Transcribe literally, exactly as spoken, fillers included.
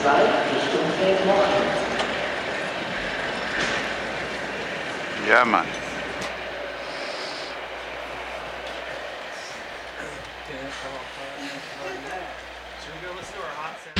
zwei Richtung Feldmochen. Ja, Mann. Should we go listen to our hot sound?